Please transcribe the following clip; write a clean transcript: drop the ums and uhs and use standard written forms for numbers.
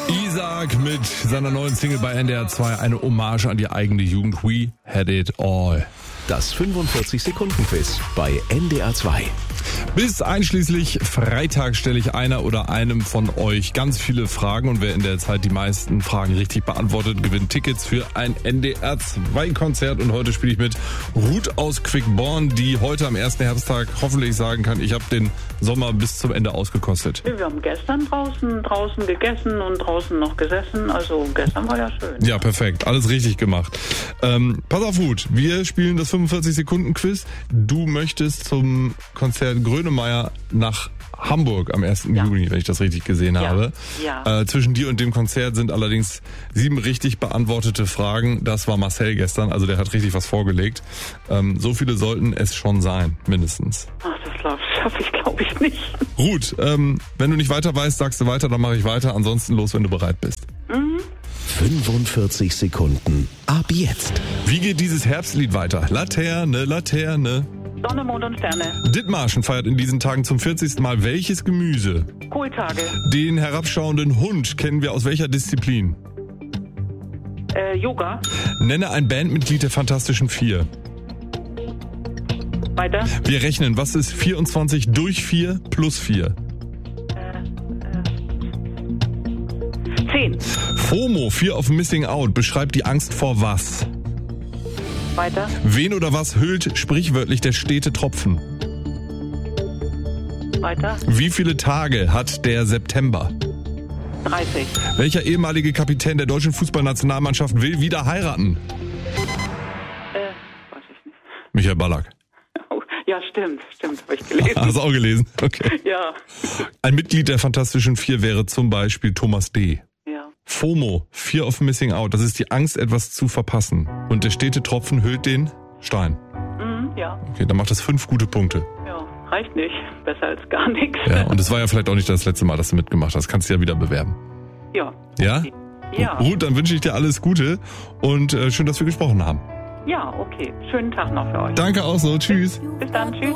Isaac mit seiner neuen Single bei NDR 2, eine Hommage an die eigene Jugend. We had it all. Das 45-Sekunden-Quiz bei NDR 2. Bis einschließlich Freitag stelle ich einer oder einem von euch ganz viele Fragen und wer in der Zeit die meisten Fragen richtig beantwortet, gewinnt Tickets für ein NDR 2 Konzert. Und heute spiele ich mit Ruth aus Quickborn, die heute am ersten Herbsttag hoffentlich sagen kann, ich habe den Sommer bis zum Ende ausgekostet. Wir haben gestern draußen gegessen und draußen noch gesessen, also gestern war ja schön. Ja, perfekt, alles richtig gemacht. Pass auf, Ruth, wir spielen das 45-Sekunden-Quiz. Du möchtest zum Konzert Grönemeyer nach Hamburg am 1. Juni, wenn ich das richtig gesehen habe. Ja. Zwischen dir und dem Konzert sind allerdings 7 richtig beantwortete Fragen. Das war Marcel gestern, also der hat richtig was vorgelegt. So viele sollten es schon sein, mindestens. Ach, das schaffe ich, glaube ich, nicht. Ruth, wenn du nicht weiter weißt, sagst du weiter, dann mache ich weiter. Ansonsten los, wenn du bereit bist. 45 Sekunden ab jetzt. Wie geht dieses Herbstlied weiter? Laterne, Laterne. Sonne, Mond und Sterne. Dithmarschen feiert in diesen Tagen zum 40. Mal welches Gemüse? Kohltage. Den herabschauenden Hund kennen wir aus welcher Disziplin? Yoga. Nenne ein Bandmitglied der Fantastischen Vier. Weiter. Wir rechnen, was ist 24 durch 4 plus 4? 10. FOMO, Fear of Missing Out, beschreibt die Angst vor was? Weiter. Wen oder was hüllt sprichwörtlich der stete Tropfen? Weiter. Wie viele Tage hat der September? 30. Welcher ehemalige Kapitän der deutschen Fußballnationalmannschaft will wieder heiraten? Weiß ich nicht. Michael Ballack. Oh, ja, stimmt, habe ich gelesen. Hast du auch gelesen? Okay. Ja. Ein Mitglied der Fantastischen Vier wäre zum Beispiel Thomas D. Ja. FOMO, Fear of Missing Out, das ist die Angst, etwas zu verpassen. Und der stete Tropfen hüllt den Stein. Ja. Okay, dann macht das 5 gute Punkte. Ja, reicht nicht. Besser als gar nichts. Ja, und es war ja vielleicht auch nicht das letzte Mal, dass du mitgemacht hast. Kannst du ja wieder bewerben. Ja. Ja? Ja. Gut, dann wünsche ich dir alles Gute und schön, dass wir gesprochen haben. Ja, okay. Schönen Tag noch für euch. Danke auch so. Tschüss. Bis dann. Tschüss.